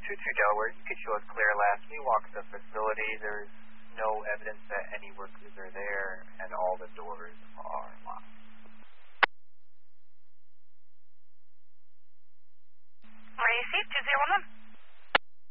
Delaware, you could show us clear last. When you walk the facility, there's no evidence that any workers are there, and all the doors are locked. Receive 201.